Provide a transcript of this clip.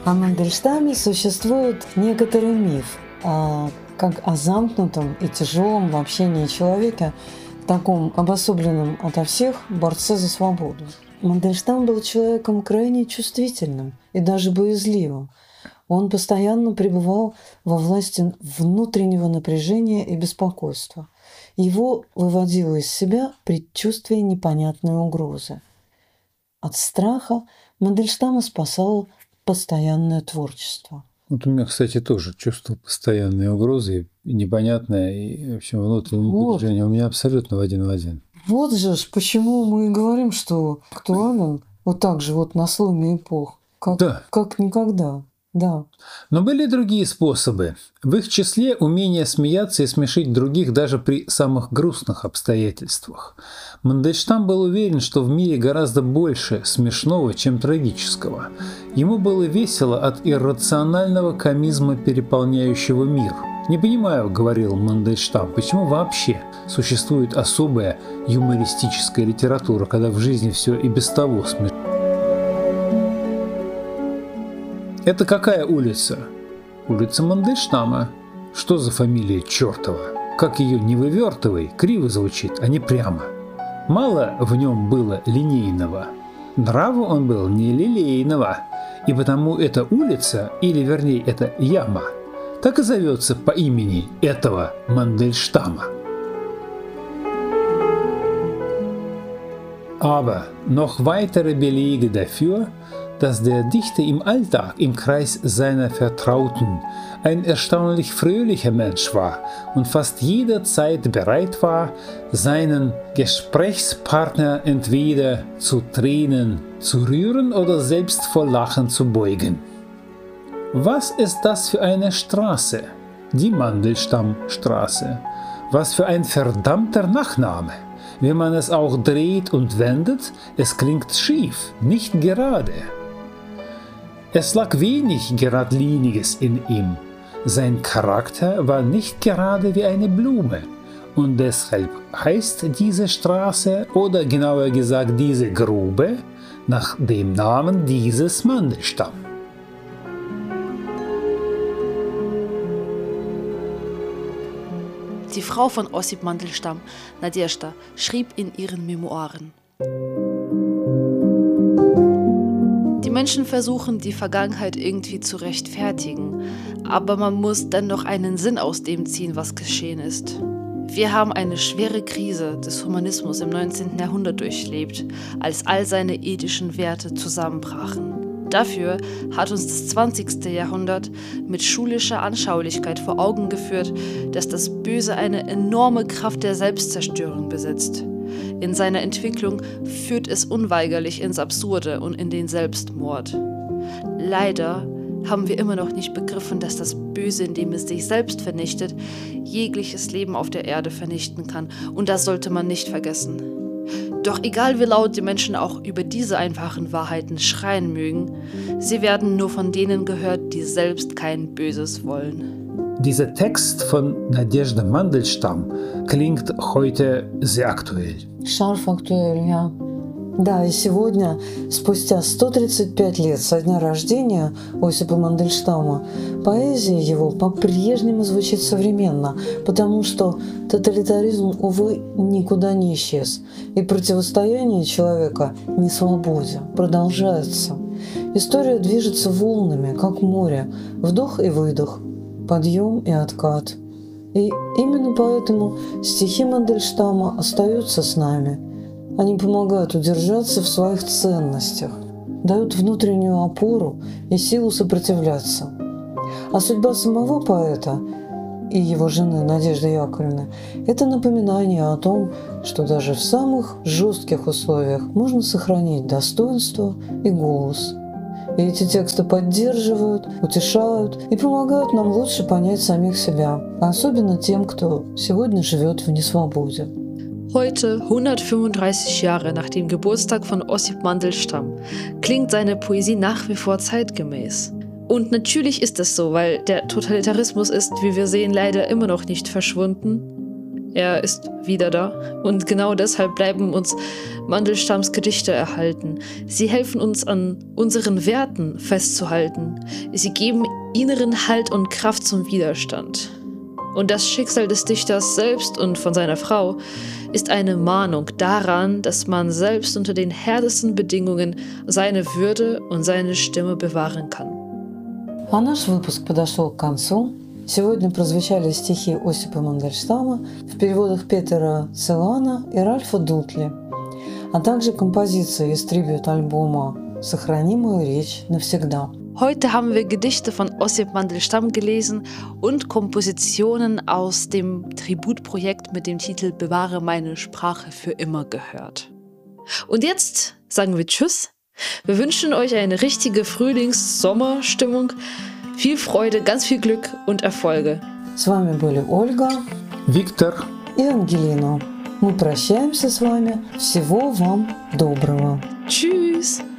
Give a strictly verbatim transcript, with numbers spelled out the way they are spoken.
О Мандельштаме существует некоторый миф, а, как о замкнутом и тяжелом в общении человеке, таком обособленном ото всех борце за свободу. Мандельштам был человеком крайне чувствительным и даже боязливым. Он постоянно пребывал во власти внутреннего напряжения и беспокойства. Его выводило из себя предчувствие непонятной угрозы. От страха Мандельштама спасало постоянное творчество. Вот у меня, кстати, тоже чувство постоянной угрозы, и непонятное, и, в общем, внутреннее Вот. напряжение у меня абсолютно в один в один. Вот же ж почему мы и говорим, что актуален вот так же вот на сломе эпох, как, Да. как никогда. Да. Но были и другие способы. В их числе умение смеяться и смешить других даже при самых грустных обстоятельствах. Мандельштам был уверен, что в мире гораздо больше смешного, чем трагического. Ему было весело от иррационального комизма, переполняющего мир. «Не понимаю, — говорил Мандельштам, — почему вообще существует особая юмористическая литература, когда в жизни все и без того смешно». Это какая улица? Улица Мандельштама. Что за фамилия чертова? Как ее не вывертывай, криво звучит, а не прямо. Мало в нем было линейного. Нраву он был не лилейного. И потому эта улица, или вернее эта яма, так и зовется по имени этого Мандельштама. Aber noch weitere Belege dafür, dass der Dichter im Alltag im Kreis seiner Vertrauten ein erstaunlich fröhlicher Mensch war und fast jederzeit bereit war, seinen Gesprächspartner entweder zu Tränen zu rühren oder selbst vor Lachen zu beugen. Was ist das für eine Straße? Die Mandelstamstraße. Was für ein verdammter Nachname! Wenn man es auch dreht und wendet, es klingt schief, nicht gerade. Es lag wenig Geradliniges in ihm. Sein Charakter war nicht gerade wie eine Blume. Und deshalb heißt diese Straße, oder genauer gesagt diese Grube, nach dem Namen dieses Mandelstam. Die Frau von Ossip Mandelstam, Nadezhda, schrieb in ihren Memoiren: Die Menschen versuchen, die Vergangenheit irgendwie zu rechtfertigen, aber man muss dennoch einen Sinn aus dem ziehen, was geschehen ist. Wir haben eine schwere Krise des Humanismus im neunzehnten Jahrhundert durchlebt, als all seine ethischen Werte zusammenbrachen. Dafür hat uns das zwanzigste Jahrhundert mit schulischer Anschaulichkeit vor Augen geführt, dass das Böse eine enorme Kraft der Selbstzerstörung besitzt. In seiner Entwicklung führt es unweigerlich ins Absurde und in den Selbstmord. Leider haben wir immer noch nicht begriffen, dass das Böse, indem es sich selbst vernichtet, jegliches Leben auf der Erde vernichten kann. Und das sollte man nicht vergessen. Doch egal wie laut die Menschen auch über diese einfachen Wahrheiten schreien mögen, sie werden nur von denen gehört, die selbst kein Böses wollen. Dieser Text von Nadezhda Mandelstam klingt heute sehr aktuell. Scharf aktuell, ja. Да, и сегодня, спустя сто тридцать пять лет со дня рождения Осипа Мандельштама, поэзия его по-прежнему звучит современно, потому что тоталитаризм, увы, никуда не исчез, и противостояние человека несвободе продолжается. История движется волнами, как море, вдох и выдох, подъем и откат. И именно поэтому стихи Мандельштама остаются с нами. Они помогают удержаться в своих ценностях, дают внутреннюю опору и силу сопротивляться. А судьба самого поэта и его жены Надежды Яковлевны – это напоминание о том, что даже в самых жестких условиях можно сохранить достоинство и голос. И эти тексты поддерживают, утешают и помогают нам лучше понять самих себя, особенно тем, кто сегодня живет в несвободе. Heute, hundertfünfunddreißig Jahre nach dem Geburtstag von Ossip Mandelstam, klingt seine Poesie nach wie vor zeitgemäß. Und natürlich ist es so, weil der Totalitarismus ist, wie wir sehen, leider immer noch nicht verschwunden. Er ist wieder da. Und genau deshalb bleiben uns Mandelstams Gedichte erhalten. Sie helfen uns an unseren Werten festzuhalten. Sie geben inneren Halt und Kraft zum Widerstand. Und das Schicksal des Dichters selbst und von seiner Frau ist eine Mahnung daran, dass man selbst unter den härtesten Bedingungen seine Würde und seine Stimme bewahren kann. А наш выпуск подошел к концу. Сегодня прозвучали стихи Осипа Мандельштама в переводах Петера Целана и Ральфа Дутли, а также композиция из трибьют-альбома «Сохрани мою речь навсегда». Heute haben wir Gedichte von Osip Mandelstam gelesen und Kompositionen aus dem Tributprojekt mit dem Titel Bewahre meine Sprache für immer gehört. Und jetzt sagen wir Tschüss. Wir wünschen euch eine richtige Frühlings-Sommerstimmung. Viel Freude, ganz viel Glück und Erfolge. С вами были Ольга, Виктор. и Ангелина. Мы прощаемся с вами. Всего вам доброго. Tschüss!